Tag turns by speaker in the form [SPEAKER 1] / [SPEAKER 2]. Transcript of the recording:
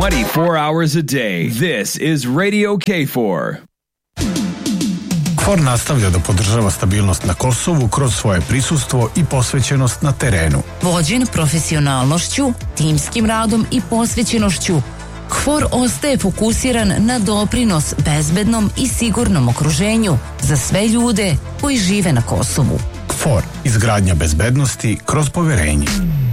[SPEAKER 1] 24 hours a day. This is Radio KFOR.
[SPEAKER 2] KFOR nastavlja da podržava stabilnost na Kosovu kroz svoje prisustvo i posvećenost na terenu.
[SPEAKER 3] Vođen profesionalnošću, timskim radom i posvećenošću, KFOR ostaje fokusiran na doprinos bezbednom i sigurnom okruženju za sve ljude koji žive na Kosovu.
[SPEAKER 2] KFOR, izgradnja bezbednosti kroz poverenje.